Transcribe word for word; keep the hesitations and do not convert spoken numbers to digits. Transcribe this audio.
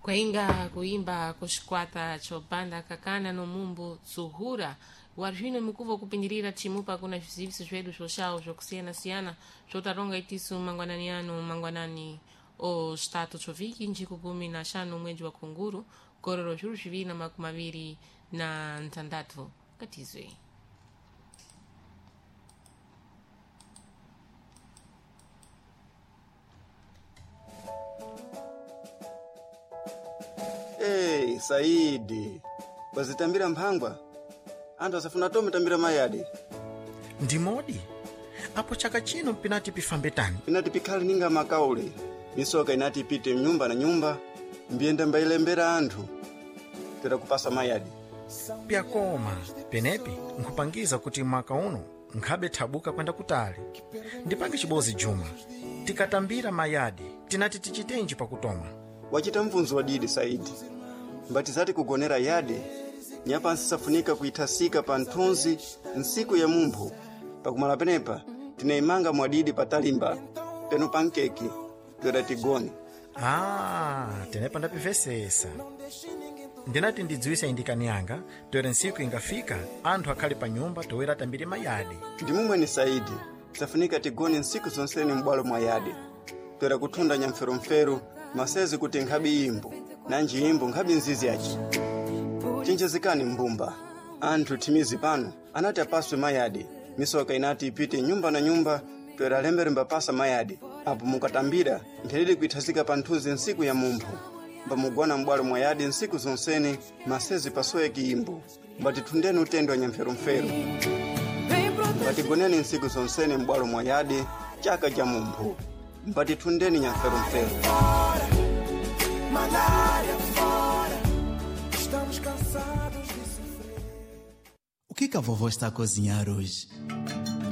kwainga kuimba kushikwata chopanda kakana no mumbo zuhura warvino mikuva kupindirira chimupa kuna viziviso zvedu zvoxawo zvokusiyana-siyana zvotaronga itisu mangwanani ano mangwanani o statu choviki njiku kumi na shanu mwezi wa kunguru kororo zviru zviviri na makumi maviri na ntandatu katizwe. Hey, Saidi. Wazitambira mphangwa? Antu asafuna tome tambira mayadi. Ndimodi? Apo chaka chino pinati pifambe tani? Pinati pikhali ninga makaule. Misoka inati ipite nyumba na nyumba. Mbienda mbailembera anthu. Tera kupasa mayadi. Pyakoma, penepi, nkupangiza kuti mwaka uno, nkhabe thabuka kwenda kutali. Ndipange chibozi Juma. Tikatambira mayadi, tinati tichitenji pakutoma. Wachita mvunzo wadidi Saidi. Mbatizati kugonera yade. Nyapa nsisafunika kuitasika pa nthunzi nsiku ya mumphu. Pakumala penepa, tinaimanga mwadidi patalimba. Peno pankeki, twera tigoni. Ah, tenepa ndapivesesa. Ndinati ndidziwisa indikani yanga, twera nsiku ingafika, anthu akhali pa nyumba towera tambiri mayadi. Ndimumwe ni Saidi, safunika tigoni nsiku zonseni mbwalo mwa yade. Twera kutunda nyamferomferu, masezi kuti nkhabi imbu, nanji imbu nkhabi nzizi yachi. Chinchezikani mbumba, anthu timizi pano, anati apaswe mayadi, misoka inati ipite nyumba na nyumba, twera lembere mbapasa mayadi, apo mukatambira, nthelili kuithazika pa nthunzi nsiku ya mumphu. Mbamugwana mbwalo mwa yadi nsiku zonseni, masezi pasoye kiimbu, mbatitundeni utendo wa nyamferomferu. Mbatigoneni nsiku zonseni mbwalo mwa yadi, chaka ja mumphu, mbatitundeni nyamferomferu. O que que a vovó está a cozinhar hoje?